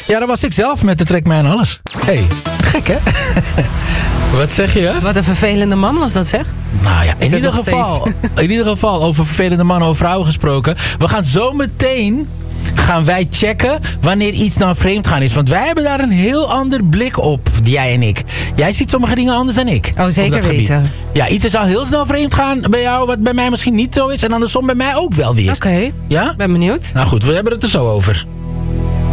Ja, dat was ik zelf met de Trek Mij en Alles. Hey, gek hè? Wat zeg je? Wat een vervelende man was dat, zeg. Nou ja, Is het nog in ieder geval over vervelende mannen over vrouwen gesproken. We gaan zo meteen wij checken wanneer iets nou vreemdgaan is. Want wij hebben daar een heel ander blik op, jij en ik. Jij ziet sommige dingen anders dan ik. Oh, zeker weten. Ja, iets is al heel snel vreemd gaan bij jou, wat bij mij misschien niet zo is. En andersom bij mij ook wel weer. Oké. Ja? Ben benieuwd. Nou goed, we hebben het er zo over.